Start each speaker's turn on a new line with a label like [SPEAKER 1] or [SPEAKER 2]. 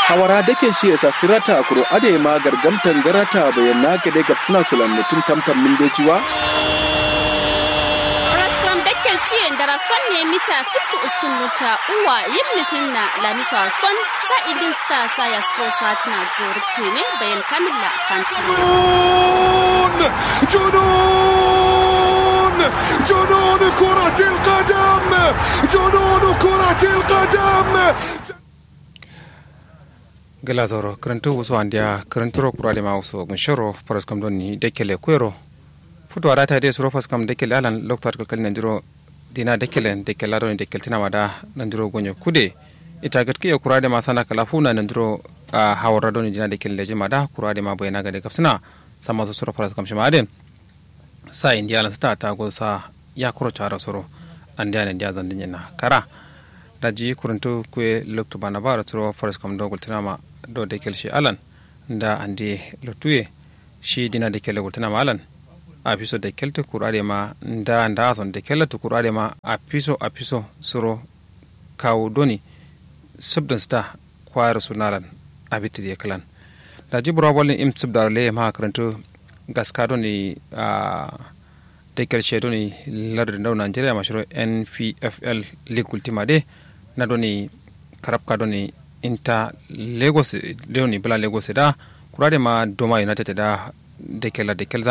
[SPEAKER 1] hawara dake shi yasa sirata kuro ade ma gargamtan garata bayanna ka dai gabsuna sulan mutun tamtam min dejiwa
[SPEAKER 2] Frascom dake shi ndara sonne mita fisku uskun nuta uwa yimnitin na lamisa son sa idin sta sa ya sposa tana joruktu ne bayan kamilla fantino
[SPEAKER 3] جنون كرة القدم جنون كرة القدم
[SPEAKER 4] gala zoro karantu wasu andiya karanturo kurale ma wasu gunshoro paraskam doni dekele kwero futo arata de suro paraskam dekele alan loktar kalkal nandiro dina dekele dekela don dekel tina mada nandiro gonyo kude ita gatki ya kurade ma sana kala funa nandiro hawara doni dina dekele leje mada kurade ma bayana ga de kapsina sama suro paraskam shamaden sa indiya lan sta ta go sa ya kuro chara suro andiya ne dia zandinya na kara daji kuruntu kwe lokto bana bara turo paraskam do gultina do dekel shi alan nda andi lotuye shi dina dekel gultina ma alan apiso dekel te kurade ma nda son dekel te kurade ma apiso suro kaw doni subdan sta kwara sunalan abiti de kalan daji brobol im subdar le ma karantu gaskado ni dekel she doni ladde ndaw Nigeria ma shiro NPFL league ultima de na doni karabka doni inta Lagos leoni bala Lagos da kurade ma Doma United da dekel